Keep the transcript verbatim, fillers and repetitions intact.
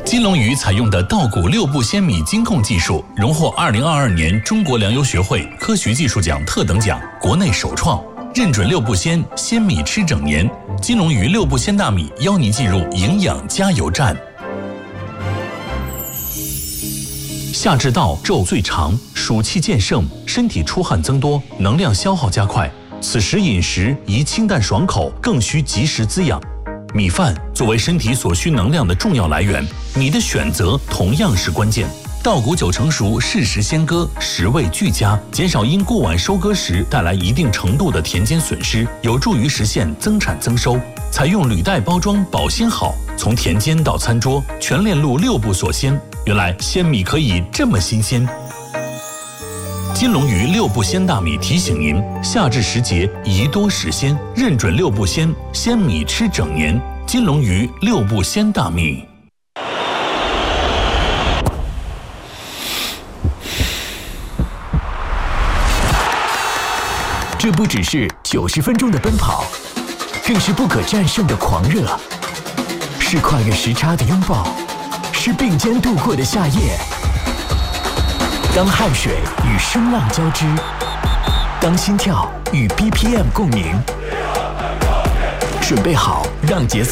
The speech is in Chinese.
金龙鱼采用的稻谷六步鲜米精控技术，荣获二零二二年中国粮油学会科学技术奖特等奖，国内首创，认准六步鲜，鲜米吃整年。金龙鱼六步鲜大米邀您进入营养加油站。夏至到，昼最长，暑气渐盛，身体出汗增多，能量消耗加快。此时饮食宜清淡爽口，更需及时滋养。米饭作为身体所需能量的重要来源，米的选择同样是关键。稻谷九成熟，适时鲜割，食味俱佳，减少因过晚收割时带来一定程度的田间损失，有助于实现增产增收。采用履带包装，保鲜好，从田间到餐桌，全链路六步锁鲜。原来鲜米可以这么新鲜。金龙鱼六步鲜大米提醒您：夏至时节宜多食鲜，认准六步鲜，鲜米吃整年。金龙鱼六步鲜大米。 这不只是九十分钟的奔跑，更是不可战胜的狂热，是跨越时差的拥抱，是并肩度过的夏夜。当汗水与声浪交织，当心跳与 B P M 共鸣，准备好让节奏